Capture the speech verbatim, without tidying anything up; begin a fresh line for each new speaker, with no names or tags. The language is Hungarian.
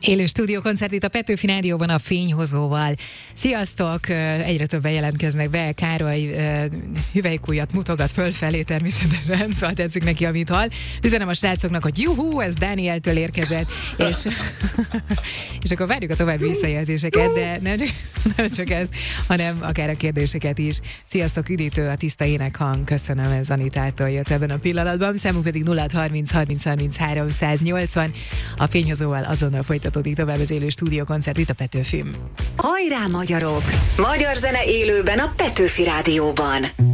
Élő stúdiókoncert itt a Petőfi Rádióban a Fényhozóval. Sziasztok! Egyre többen jelentkeznek be. Károly hüvelykújat mutogat fölfelé természetesen, szóval tetszik neki, amit hall. Üzenem a srácoknak, hogy juhú, ez Dánieltől érkezett, és, és akkor várjuk a további visszajelzéseket, de nem csak, nem csak ez, hanem akár a kérdéseket is. Sziasztok, üdítő a tiszta énekhang. Köszönöm, ez Anitától jött ebben a pillanatban. Számunk pedig nulla harminc harminc harminchárom száznyolcvan. A Fényhozóval azonnal folytatódik tovább az élő stúdiókoncert itt a Petőfin.
Hajrá, magyarok! Magyar zene élőben a Petőfi Rádióban.